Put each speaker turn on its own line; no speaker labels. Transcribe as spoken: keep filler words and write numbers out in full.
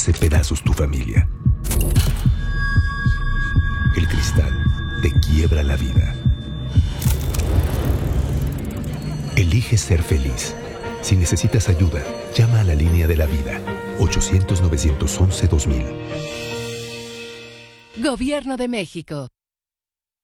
hace pedazos tu familia. El cristal te quiebra la vida. Elige ser feliz. Si necesitas ayuda, llama a la línea de la vida. ochocientos, novecientos once, dos mil.
Gobierno de México.